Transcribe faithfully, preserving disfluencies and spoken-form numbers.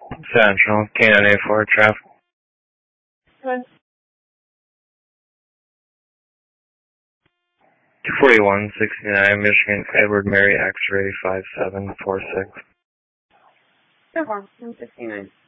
Central, K nine eight four, traffic. Good. two forty-one sixty-nine, Michigan, Edward Mary X-ray five seven four six. So far, one sixty-nine.